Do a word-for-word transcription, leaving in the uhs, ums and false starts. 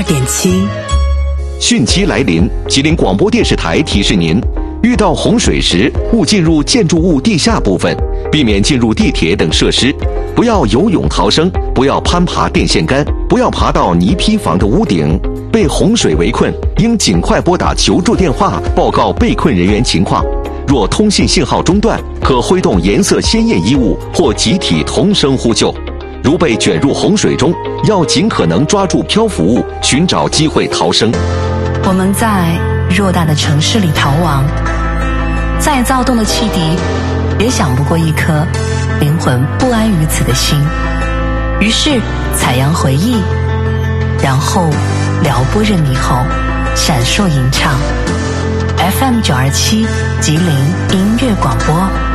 点七。 汛期来临，吉林广播电视台提示您：遇到洪水时，勿进入建筑物地下部分，避免进入地铁等设施，不要游泳逃生，不要攀爬电线杆，不要爬到泥坯房的屋顶。被洪水围困，应尽快拨打求助电话，报告被困人员情况。若通信信号中断，可挥动颜色鲜艳衣物或集体同声呼救。如被卷入洪水中，要尽可能抓住漂浮物，寻找机会逃生。 我们在偌大的城市里逃亡，再躁动的汽笛，也想不过一颗灵魂不安于此的心。于是采样回忆，然后撩拨着猕猴，闪烁吟唱。F M 九二七吉林音乐广播。